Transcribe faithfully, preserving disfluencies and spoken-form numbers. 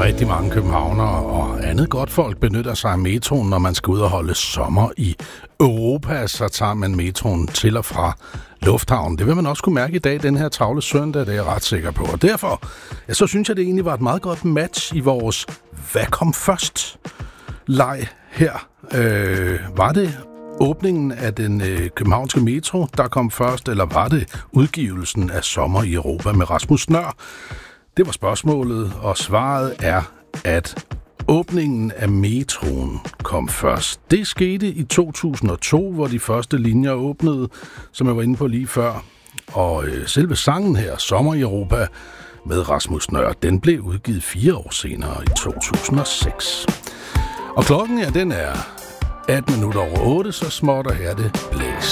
rigtig mange københavnere og andet godt folk benytter sig af metroen, når man skal ud og holde sommer i Europa, så tager man metroen til og fra lufthavnen. Det vil man også kunne mærke i dag, den her travle søndag, det er jeg ret sikker på. Og derfor, ja, så synes jeg, det egentlig var et meget godt match i vores Hvad kom først? Leg her. Øh, var det åbningen af den øh, københavnske metro, der kom først, eller var det udgivelsen af Sommer i Europa med Rasmus Nøhr? Det var spørgsmålet, og svaret er, at åbningen af metroen kom først. Det skete i to tusind og to, hvor de første linjer åbnede, som jeg var inde på lige før. Og øh, selve sangen her, Sommer i Europa med Rasmus Nøhr, den blev udgivet fire år senere i to tusind og seks. Og klokken, ja, den er atten minutter over otte, så småt og her det blæs.